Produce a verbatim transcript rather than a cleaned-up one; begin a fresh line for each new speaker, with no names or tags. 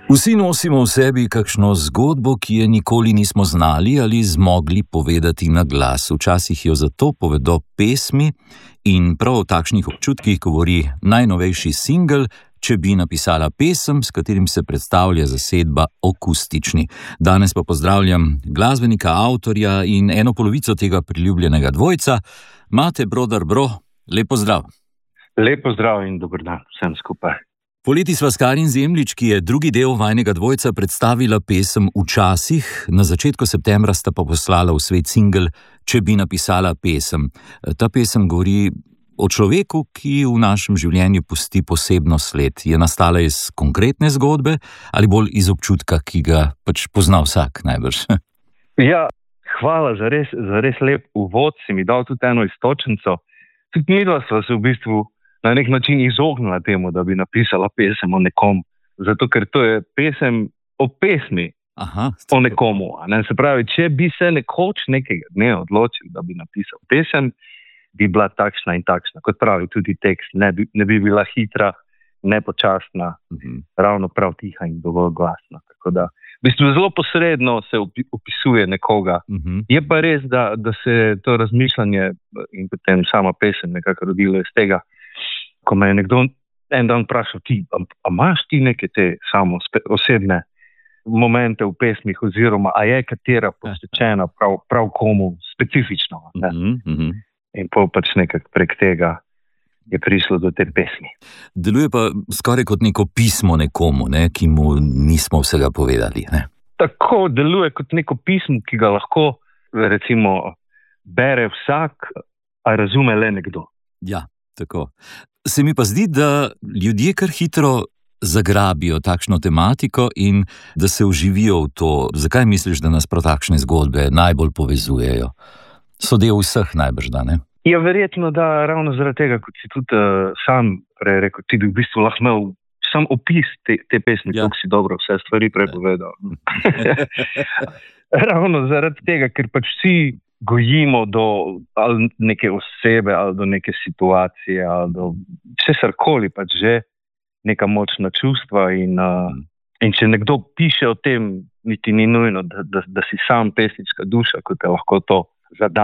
Vsi nosimo v sebi kakšno zgodbo, ki je nikoli nismo znali ali zmogli povedati na glas. Včasih jo zato povedo pesmi in prav o takšnih občutkih govori najnovejši singel Če bi napisala pesem, s katerim se predstavlja zasedba Akustični. Danes pa pozdravljam glasbenika, avtorja in eno polovico tega priljubljenega dvojca, Mate Brodar Bro. Lep pozdrav.
Lep pozdrav in dober dan vsem skupaj.
Poleti sva s Karin Zemljič, ki je drugi del vajnega dvojca, predstavila pesem Včasih. Na začetku septembra sta pa poslala v svet singel Če bi napisala pesem. Ta pesem govori o človeku, ki v našem življenju pusti posebno sled. Je nastala iz konkretne zgodbe ali bolj iz občutka, ki ga pač pozna vsak najbrž?
Ja, hvala za res, za res lep uvod, si mi dal tudi eno iztočnico. Tudi midva sva se v bistvu na nek način izognila temu, da bi napisala pesem o nekom. Zato, ker to je pesem o pesmi. Aha, o nekomu. Ne? Se pravi, če bi se nekoč nekega dne odločil, da bi napisal pesem, bi bila takšna in takšna. Kot pravi tudi tekst, ne bi, ne bi bila hitra, ne počasna, uh-huh. ravno prav tiha in dovolj glasna. Tako da, v bistvu zelo posredno se opisuje nekoga. Uh-huh. Je pa res, da, da se to razmišljanje in potem sama pesem nekako rodilo iz tega, ko me je nekdo en dan vprašal, ti, a, a imaš ti neke te samo spe, osebne momente v pesmih oziroma a je katera posvečena prav, prav komu specifično. Ne? Uh-huh, uh-huh. In pol pač nekako prek tega je prišlo do te pesmi.
Deluje pa skoraj kot neko pismo nekomu, ne, ki mu nismo vsega povedali. Ne?
Tako deluje kot neko pismo, ki ga lahko recimo bere vsak, a razume le nekdo.
Ja, tako. Se mi pa zdi, da ljudje kar hitro zagrabijo takšno tematiko in da se vživijo v to. Zakaj misliš, da nas prav takšne zgodbe najbolj povezujejo? So del vseh najbrž, da ne?
Ja, verjetno, da ravno zaradi tega, kot si tudi uh, sam prej rekel, ti bi v bistvu lahko imel sam opis te, te pesmi, ja. Kako si dobro vse stvari prepovedal. Ravno zaradi tega, ker pač vsi gojimo do ali neke osebe, ali do neke situacije, ali do česarkoli pač že, neka močna čustva in, uh, in če nekdo piše o tem, niti ni nujno, da, da, da si sam pesniška duša, kot je lahko to zada.